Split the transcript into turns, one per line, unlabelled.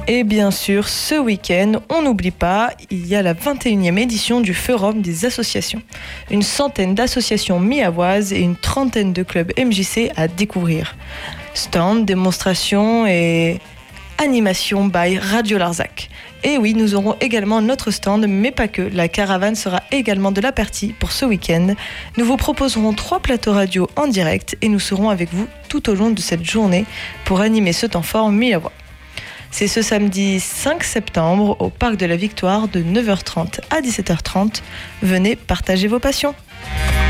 Et bien sûr, ce week-end, on n'oublie pas, il y a la 21e édition du Forum des associations. Une centaine d'associations mi-avoises et une trentaine de clubs MJC à découvrir. Stand, démonstrations et animation by Radio Larzac. Et oui, nous aurons également notre stand, mais pas que. La caravane sera également de la partie pour ce week-end. Nous vous proposerons 3 plateaux radio en direct et nous serons avec vous tout au long de cette journée pour animer ce temps fort mi-avois. C'est ce samedi 5 septembre au Parc de la Victoire de 9h30 à 17h30. Venez partager vos passions.